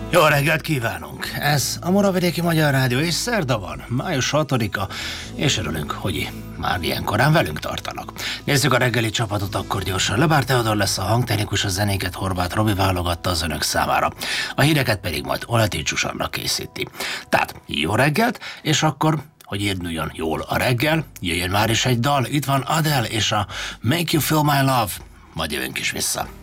Jó reggelt kívánunk! Ez a Moravidéki Magyar Rádió, és szerda van, május 6-a, és örülünk, hogy már ilyen korán velünk tartanak. Nézzük a reggeli csapatot akkor gyorsan. Lebár Teodor lesz a hangtechnikus, a zenéket Horváth Robi válogatta az önök számára. A híreket pedig majd Oleti Zsuzsanna készíti. Tehát jó reggelt, és akkor, hogy induljon jól a reggel, jöjjön már is egy dal. Itt van Adele és a Make You Feel My Love. Majd jövünk is vissza.